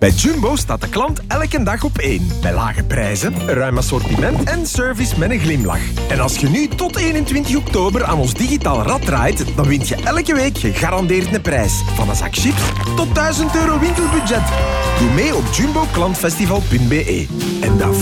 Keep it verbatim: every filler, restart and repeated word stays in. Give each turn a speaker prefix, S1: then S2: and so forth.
S1: Bij Jumbo staat de klant elke dag op één. Bij lage prijzen, een ruim assortiment en service met een glimlach. En als je nu tot eenentwintig oktober aan ons digitaal rad draait, dan wint je elke week gegarandeerd een prijs. Van een zak chips tot duizend euro winkelbudget. Doe mee op jumbo klantfestival punt be. En dat